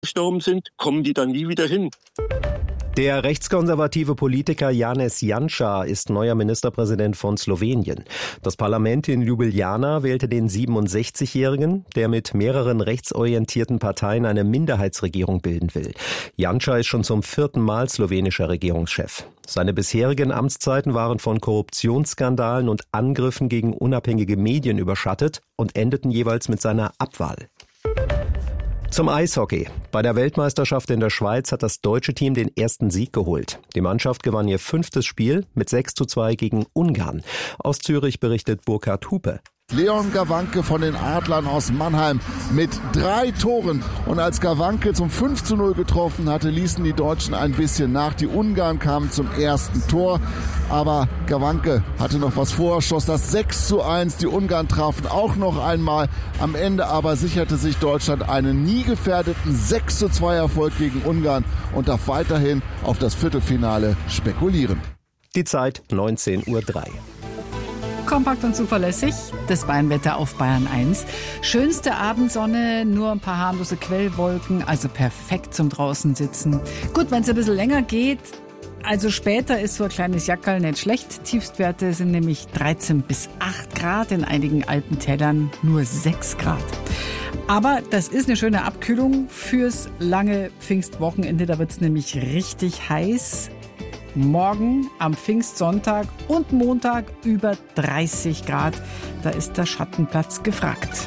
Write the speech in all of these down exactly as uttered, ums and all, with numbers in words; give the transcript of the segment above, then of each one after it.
gestorben sind, kommen die dann nie wieder hin. Der rechtskonservative Politiker Janez Janša ist neuer Ministerpräsident von Slowenien. Das Parlament in Ljubljana wählte den siebenundsechzigjährigen, der mit mehreren rechtsorientierten Parteien eine Minderheitsregierung bilden will. Janša ist schon zum vierten Mal slowenischer Regierungschef. Seine bisherigen Amtszeiten waren von Korruptionsskandalen und Angriffen gegen unabhängige Medien überschattet und endeten jeweils mit seiner Abwahl. Zum Eishockey. Bei der Weltmeisterschaft in der Schweiz hat das deutsche Team den ersten Sieg geholt. Die Mannschaft gewann ihr fünftes Spiel mit sechs zu zwei gegen Ungarn. Aus Zürich berichtet Burkhard Hupe. Leon Gawanke von den Adlern aus Mannheim mit drei Toren. Und als Gawanke zum fünf zu null getroffen hatte, ließen die Deutschen ein bisschen nach. Die Ungarn kamen zum ersten Tor. Aber Gawanke hatte noch was vor, schoss das sechs zu eins. Die Ungarn trafen auch noch einmal. Am Ende aber sicherte sich Deutschland einen nie gefährdeten sechs zu zwei Erfolg gegen Ungarn und darf weiterhin auf das Viertelfinale spekulieren. Die Zeit neunzehn Uhr drei. Kompakt und zuverlässig, das Bayernwetter auf Bayern eins. Schönste Abendsonne, nur ein paar harmlose Quellwolken, also perfekt zum draußen sitzen. Gut, wenn es ein bisschen länger geht, also später ist so ein kleines Jackerl nicht schlecht. Tiefstwerte sind nämlich dreizehn bis acht Grad, in einigen Alpentälern nur sechs Grad. Aber das ist eine schöne Abkühlung fürs lange Pfingstwochenende, da wird es nämlich richtig heiß. Morgen am Pfingstsonntag und Montag über dreißig Grad. Da ist der Schattenplatz gefragt.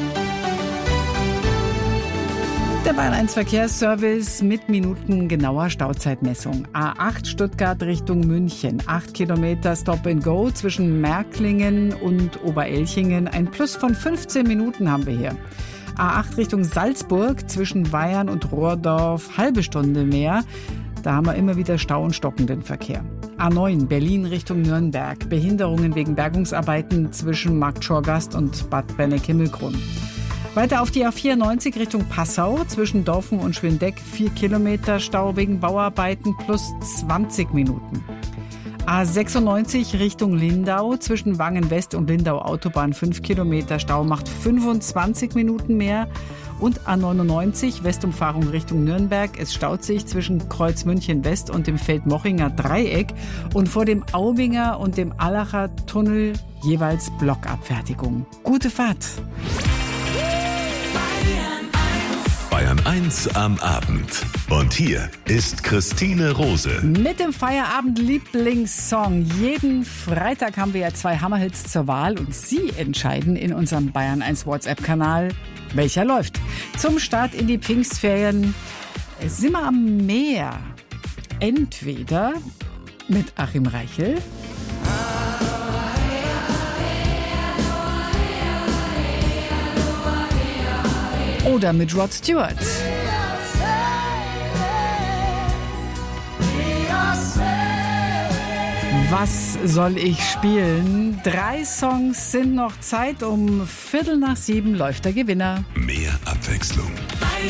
Der Bayern eins Verkehrsservice mit minutengenauer Stauzeitmessung. A acht Stuttgart Richtung München. acht Kilometer Stop and Go zwischen Märklingen und Oberelchingen. Ein Plus von fünfzehn Minuten haben wir hier. A acht Richtung Salzburg zwischen Weyern und Rohrdorf. Halbe Stunde mehr. Da haben wir immer wieder Stau und stockenden Verkehr. A neun Berlin Richtung Nürnberg. Behinderungen wegen Bergungsarbeiten zwischen Marktschorgast und Bad Benneck-Himmelgrund. Weiter auf die A vierundneunzig Richtung Passau zwischen Dorfen und Schwindeck. vier Kilometer Stau wegen Bauarbeiten plus zwanzig Minuten. A sechsundneunzig Richtung Lindau zwischen Wangen West und Lindau Autobahn. fünf Kilometer Stau macht fünfundzwanzig Minuten mehr. Und A neunundneunzig Westumfahrung Richtung Nürnberg. Es staut sich zwischen Kreuz München West und dem Feldmochinger Dreieck. Und vor dem Aubinger und dem Allacher Tunnel jeweils Blockabfertigung. Gute Fahrt! Bayern eins am Abend. Und hier ist Christine Rose. Mit dem Feierabend-Lieblingssong. Jeden Freitag haben wir ja zwei Hammerhits zur Wahl und Sie entscheiden in unserem Bayern eins WhatsApp-Kanal, welcher läuft. Zum Start in die Pfingstferien sind wir am Meer. Entweder mit Achim Reichel oder mit Rod Stewart. Was soll ich spielen? Drei Songs sind noch Zeit. Um Viertel nach sieben läuft der Gewinner. Mehr Abwechslung.